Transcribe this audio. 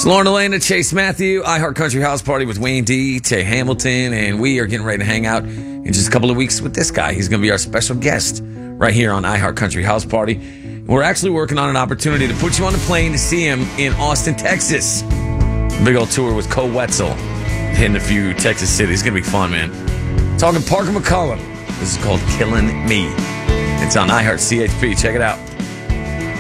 It's Lauren Elena, Chase Matthew, iHeart Country House Party with Wayne D, Tay Hamilton, and we are getting ready to hang out in just a couple of weeks with this guy. He's going to be our special guest right here on iHeart Country House Party. We're actually working on an opportunity to put you on the plane to see him in Austin, Texas. Big old tour with Cole Wetzel, hitting a few Texas cities. It's going to be fun, man. Talking Parker McCollum. This is called Killing Me. It's on iHeart CHP. Check it out.